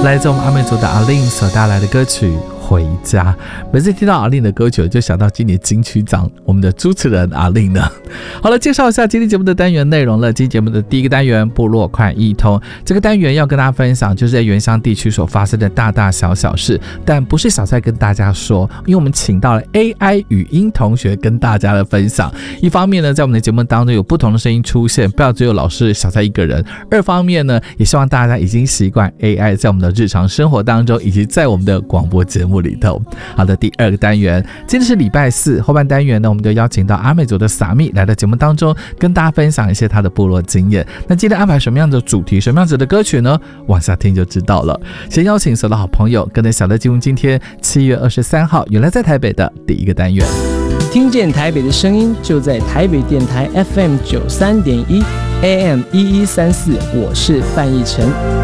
来自我们阿美族的阿令所带来的歌曲回家。每次听到阿令的歌曲，我就想到今年金曲奖我们的主持人阿令呢。好了，介绍一下今天节目的单元内容了。今天节目的第一个单元部落快一通，这个单元要跟大家分享就是在原乡地区所发生的大大小小事，但不是小蔡跟大家说，因为我们请到了 AI 语音同学跟大家的分享。一方面呢，在我们的节目当中有不同的声音出现，不要只有老师小蔡一个人；二方面呢，也希望大家已经习惯 AI 在我们的日常生活当中，以及在我们的广播节目里头。好的，第二个单元，今天是礼拜四，后半单元呢，我们就邀请到阿美族的撒密来到节目当中，跟大家分享一些他的部落经验。那今天安排什么样的主题，什么样子的歌曲呢？往下听就知道了。先邀请所有的好朋友跟着小乐进入今天7月23号原来在台北的第一个单元。 听见台北的声音，就在台北电台 FM 93.1 AM 1134，我是范逸臣。